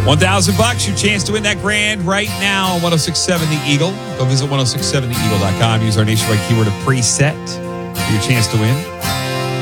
$1,000, your chance to win that grand right now on 1067 The Eagle. Go visit 1067theeagle.com. Use our nationwide keyword of preset for your chance to win.